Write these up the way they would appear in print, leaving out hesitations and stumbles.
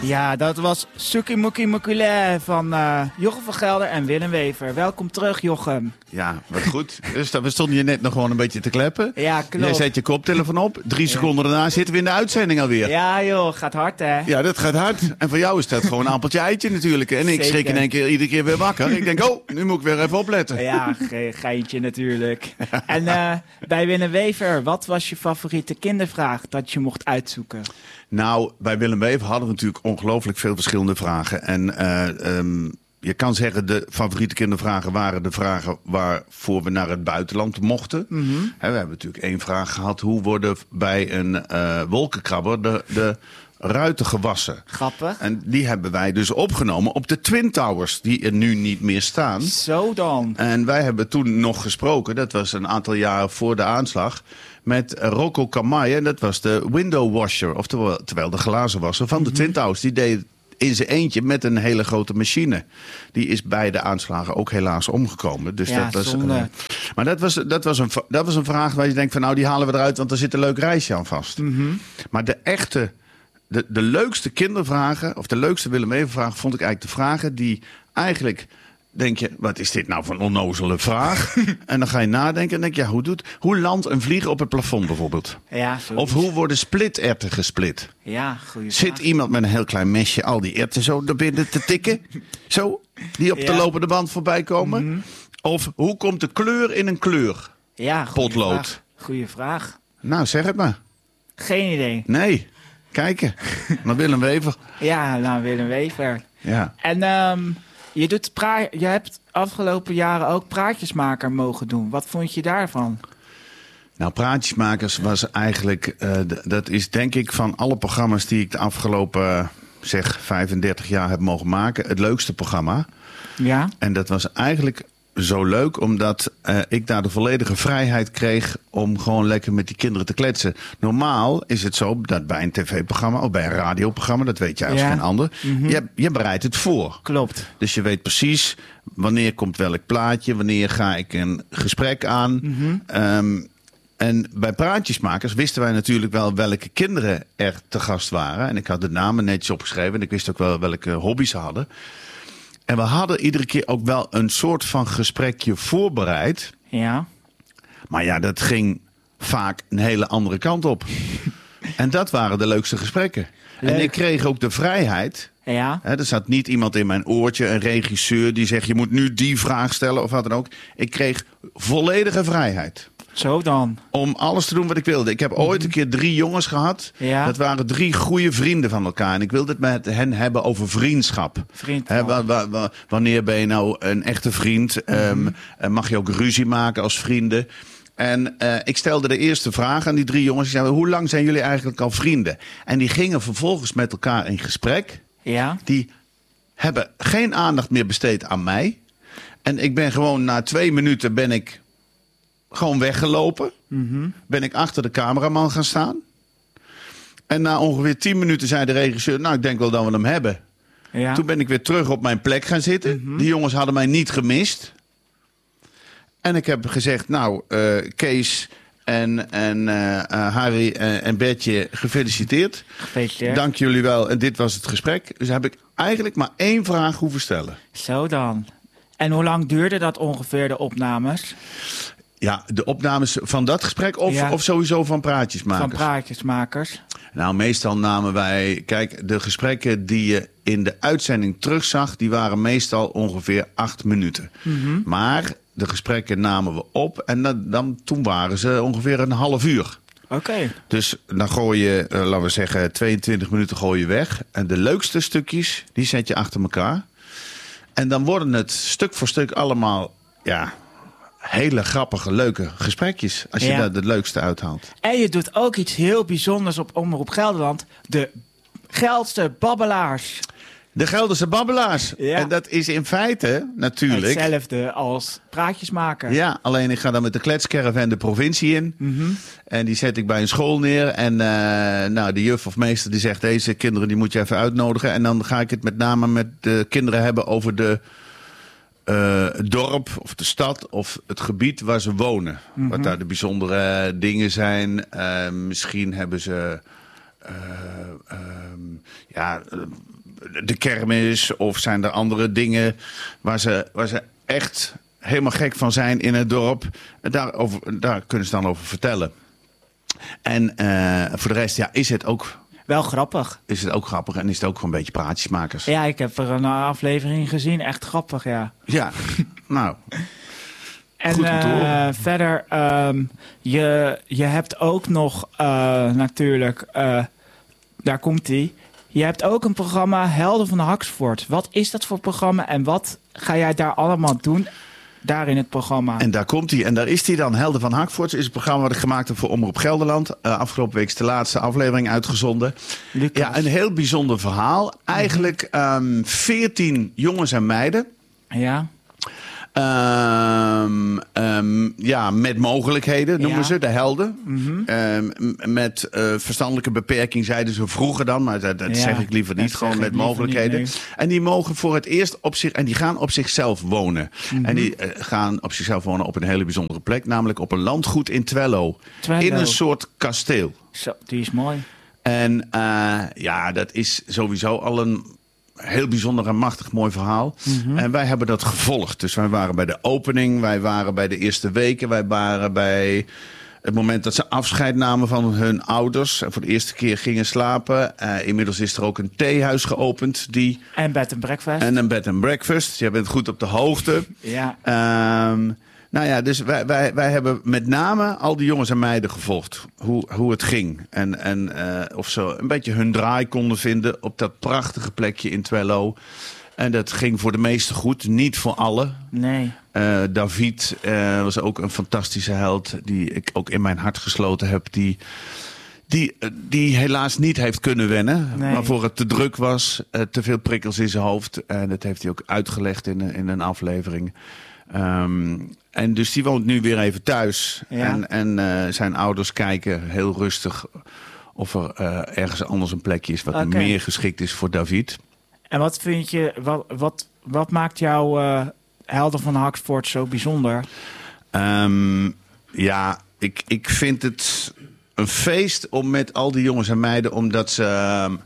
Ja, dat was Suki Muki Mukule van Jochem van Gelder en Willem Wever. Welkom terug, Jochem. Ja, wat goed. Dus we stonden je net nog gewoon een beetje te kleppen. Ja, klopt. Jij zet je koptelefoon op. 3 seconden daarna zitten we in de uitzending alweer. Ja joh, gaat hard hè. Ja, dat gaat hard. En voor jou is dat gewoon een appeltje eitje natuurlijk. En ik Zeker. schrik in één keer iedere keer weer wakker. Ik denk, nu moet ik weer even opletten. Ja, geintje natuurlijk. En bij Willem Wever, wat was je favoriete kindervraag dat je mocht uitzoeken? Nou, bij Willem Wever hadden we natuurlijk ongelooflijk veel verschillende vragen. En je kan zeggen, de favoriete kindervragen waren de vragen waarvoor we naar het buitenland mochten. Mm-hmm. We hebben natuurlijk 1 vraag gehad. Hoe worden bij een wolkenkrabber de ruiten gewassen? Grappig. En die hebben wij dus opgenomen op de Twin Towers, die er nu niet meer staan. Zo dan. En wij hebben toen nog gesproken, dat was een aantal jaar voor de aanslag, met Rocco Kamai. En dat was de window washer, oftewel de glazenwasser van de Twin Towers. Die deed in zijn eentje met een hele grote machine. Die is bij de aanslagen ook helaas omgekomen. Dus Ja, dat was, zonde. maar dat was een vraag waar je denkt van nou, die halen we eruit, want er zit een leuk reisje aan vast. Mm-hmm. Maar de echte, de leukste kindervragen, of de leukste Willem Wever vragen, vond ik eigenlijk de vragen die eigenlijk denk je, wat is dit nou voor een onnozele vraag? En dan ga je nadenken en denk je, ja, hoe landt een vlieg op het plafond bijvoorbeeld? Ja, zoiets. Of hoe worden splitterwten gesplit? Ja, goeie Zit vraag. iemand met een heel klein mesje al die erwten zo naar binnen te tikken? Zo, die op de Ja. lopende band voorbij komen? Mhm. Of hoe komt de kleur in een kleur? Ja, goeie potlood. vraag. Goeie vraag. Nou, zeg het maar. Geen idee. Nee, kijken. Naar Willem Wever. Ja, nou Willem Wever. Ja. En je hebt afgelopen jaren ook praatjesmaker mogen doen. Wat vond je daarvan? Nou, Praatjesmakers was eigenlijk, dat is denk ik van alle programma's die ik de afgelopen 35 jaar heb mogen maken, het leukste programma. Ja? En dat was eigenlijk zo leuk omdat ik daar de volledige vrijheid kreeg om gewoon lekker met die kinderen te kletsen. Normaal is het zo dat bij een tv-programma of bij een radioprogramma, dat weet jij als Ja. geen ander, Mhm. je bereidt het voor. Klopt. Dus je weet precies wanneer komt welk plaatje, wanneer ga ik een gesprek aan. En bij Praatjesmakers wisten wij natuurlijk wel welke kinderen er te gast waren. En ik had de namen netjes opgeschreven en ik wist ook wel welke hobby's ze hadden. En we hadden iedere keer ook wel een soort van gesprekje voorbereid. Ja. Maar ja, dat ging vaak een hele andere kant op. En dat waren de leukste gesprekken. Leuk. En ik kreeg ook de vrijheid. Ja. Er zat niet iemand in mijn oortje, een regisseur die zegt, je moet nu die vraag stellen of wat dan ook. Ik kreeg volledige vrijheid Zo dan. om alles te doen wat ik wilde. Ik heb ooit een keer 3 jongens gehad. Ja. Dat waren 3 goede vrienden van elkaar. En ik wilde het met hen hebben over vriendschap. Vriendschap. Wanneer ben je nou een echte vriend? Mag je ook ruzie maken als vrienden? En ik stelde de eerste vraag aan die 3 jongens. Ik zei, hoe lang zijn jullie eigenlijk al vrienden? En die gingen vervolgens met elkaar in gesprek. Ja. Die hebben geen aandacht meer besteed aan mij. En ik ben gewoon na 2 minuten ben ik gewoon weggelopen. Ben ik achter de cameraman gaan staan. En na ongeveer 10 minuten zei de regisseur, nou, ik denk wel dat we hem hebben. Ja. Toen ben ik weer terug op mijn plek gaan zitten. Die jongens hadden mij niet gemist. En ik heb gezegd, nou, Kees en Harry en Bertje, gefeliciteerd. Gefeliciteerd. Dank jullie wel. En dit was het gesprek. Dus heb ik eigenlijk maar 1 vraag hoeven stellen. Zo dan. En hoe lang duurde dat ongeveer, de opnames? Ja, de opnames van dat gesprek of sowieso van Praatjesmakers? Van praatjesmakers. Nou, meestal namen wij... Kijk, de gesprekken die je in de uitzending terugzag, die waren meestal ongeveer 8 minuten. Maar de gesprekken namen we op en toen waren ze ongeveer een half uur. Oké. Dus dan gooi je, laten we zeggen, 22 minuten gooi je weg. En de leukste stukjes, die zet je achter elkaar. En dan worden het stuk voor stuk allemaal, ja, hele grappige, leuke gesprekjes. Als je daar het leukste uithaalt. En je doet ook iets heel bijzonders op Omroep Gelderland. De Geldse Babbelaars. De Gelderse Babbelaars. Ja. En dat is in feite natuurlijk Hetzelfde als praatjesmaker. Ja, alleen ik ga dan met de kletscaravan de provincie in. En die zet ik bij een school neer. En nou, de juf of meester die zegt, deze kinderen die moet je even uitnodigen. En dan ga ik het met name met de kinderen hebben over het dorp of de stad of het gebied waar ze wonen. Wat daar de bijzondere dingen zijn. Misschien hebben ze de kermis of zijn er andere dingen waar ze echt helemaal gek van zijn in het dorp. Daar kunnen ze dan over vertellen. En voor de rest is het ook... Wel grappig. Is het ook grappig en is het ook gewoon een beetje praatjesmakers. Ja, ik heb er een aflevering gezien. Echt grappig, ja. Ja, nou... En goed om te horen. verder, je hebt ook nog natuurlijk... daar komt-ie. Je hebt ook een programma Helden van Haksvoort. Wat is dat voor programma en wat ga jij daar allemaal doen... daar in het programma? En daar komt hij. En daar is hij dan. Helden van Haksvoort is een programma wat ik gemaakt heb voor Omroep Gelderland. Afgelopen week is de laatste aflevering uitgezonden. Lucas. Ja, een heel bijzonder verhaal. Eigenlijk 14 jongens en meiden. Ja. Met mogelijkheden noemen ze, de helden. Mhm. Met verstandelijke beperking zeiden ze vroeger dan, maar dat zeg ik liever niet. Gewoon met mogelijkheden. Niet, nee. En die mogen voor het eerst en die gaan op zichzelf wonen. En die gaan op zichzelf wonen op een hele bijzondere plek, namelijk op een landgoed in Twello. In een soort kasteel. Zo, die is mooi. En dat is sowieso al een heel bijzonder en machtig mooi verhaal. En wij hebben dat gevolgd. Dus wij waren bij de opening, wij waren bij de eerste weken, wij waren bij het moment dat ze afscheid namen van hun ouders en voor de eerste keer gingen slapen. Inmiddels is er ook een theehuis geopend. En bed and breakfast. En een bed and breakfast. Je bent goed op de hoogte. Ja. Dus wij hebben met name al die jongens en meiden gevolgd. Hoe het ging. En of ze een beetje hun draai konden vinden op dat prachtige plekje in Twello. En dat ging voor de meesten goed. Niet voor allen. Nee. David was ook een fantastische held. Die ik ook in mijn hart gesloten heb. Die helaas niet heeft kunnen wennen. Nee. Waarvoor het te druk was. Te veel prikkels in zijn hoofd. En dat heeft hij ook uitgelegd in een aflevering. En dus die woont nu weer even thuis. Ja. En zijn ouders kijken heel rustig of er ergens anders een plekje is wat meer geschikt is voor David. En wat vind je, wat maakt jouw Helden van Haksvoort zo bijzonder? Ik vind het een feest om met al die jongens en meiden, omdat ze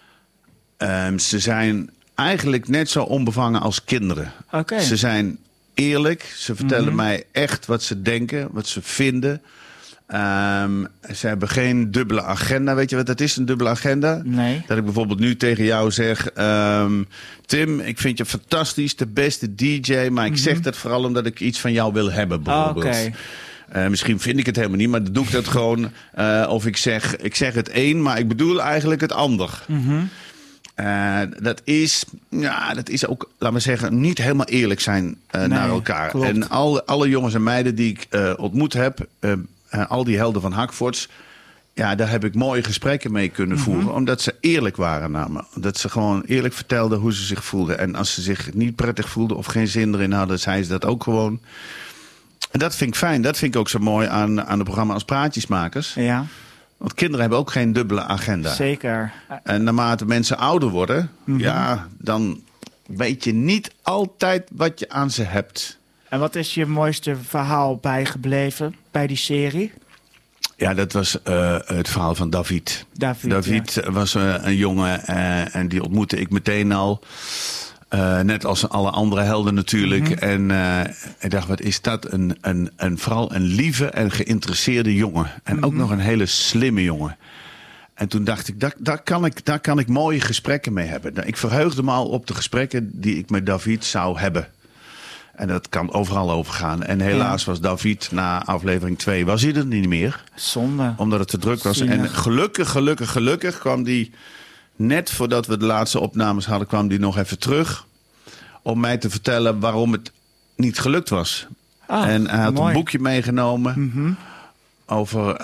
zijn eigenlijk net zo onbevangen als kinderen. Okay. Ze zijn eerlijk. Ze vertellen mij echt wat ze denken, wat ze vinden. Ze hebben geen dubbele agenda. Weet je wat dat is, een dubbele agenda? Nee. Dat ik bijvoorbeeld nu tegen jou zeg... Tim, ik vind je fantastisch, de beste DJ... maar ik zeg dat vooral omdat ik iets van jou wil hebben, bijvoorbeeld. Misschien vind ik het helemaal niet, maar dan doe ik dat gewoon. Of ik zeg het een, maar ik bedoel eigenlijk het ander. Dat is ook, laten we zeggen, niet helemaal eerlijk zijn naar elkaar. Klopt. En alle jongens en meiden die ik ontmoet heb, al die helden van Haksvoort, daar heb ik mooie gesprekken mee kunnen voeren. Omdat ze eerlijk waren naar me. Dat ze gewoon eerlijk vertelden hoe ze zich voelden. En als ze zich niet prettig voelden of geen zin erin hadden, zeiden ze dat ook gewoon. En dat vind ik fijn. Dat vind ik ook zo mooi aan het programma als Praatjesmakers. Ja. Want kinderen hebben ook geen dubbele agenda. Zeker. En naarmate mensen ouder worden, dan weet je niet altijd wat je aan ze hebt. En wat is je mooiste verhaal bijgebleven bij die serie? Ja, dat was het verhaal van David. David was een jongen en die ontmoette ik meteen al. Net als alle andere helden natuurlijk. En ik dacht, wat is dat? Vooral een lieve en geïnteresseerde jongen. En ook nog een hele slimme jongen. En toen dacht ik, daar kan ik mooie gesprekken mee hebben. Ik verheugde me al op de gesprekken die ik met David zou hebben. En dat kan overal over gaan. En helaas was David na aflevering 2 was hij er niet meer. Zonde. Omdat het te druk was. Zinnig. En gelukkig kwam die, net voordat we de laatste opnames hadden, kwam die nog even terug. Om mij te vertellen waarom het niet gelukt was. En hij had een boekje meegenomen over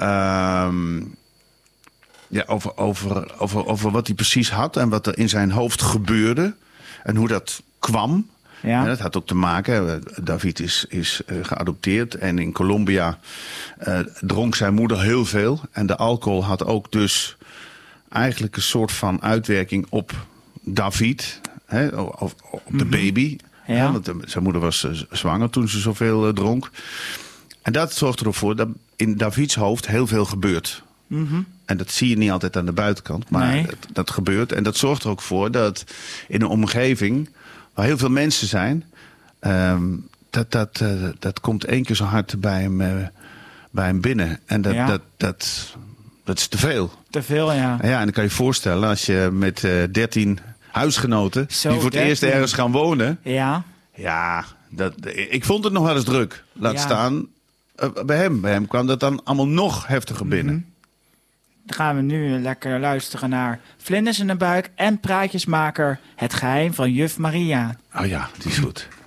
wat hij precies had en wat er in zijn hoofd gebeurde. En hoe dat kwam. Ja. En dat had ook te maken, David is geadopteerd en in Colombia dronk zijn moeder heel veel. En de alcohol had ook dus eigenlijk een soort van uitwerking op David, op de baby. Ja. Want zijn moeder was zwanger toen ze zoveel dronk. En dat zorgde ervoor dat in Davids hoofd heel veel gebeurt. En dat zie je niet altijd aan de buitenkant, maar Nee. dat gebeurt. En dat zorgt er ook voor dat in een omgeving waar heel veel mensen zijn, dat komt 1 keer zo hard bij hem binnen. En dat is te veel. Te veel, ja. Ja, en dan kan je je voorstellen als je met 13 huisgenoten Zo, die voor het eerst 13. ergens gaan wonen. Ja, Ja, ik vond het nog wel eens druk. Laat Ja. staan bij hem. Bij hem kwam dat dan allemaal nog heftiger binnen. dan gaan we nu lekker luisteren naar Vlinders in de Buik en Praatjesmaker Het Geheim van Juf Maria. Oh ja, die is goed.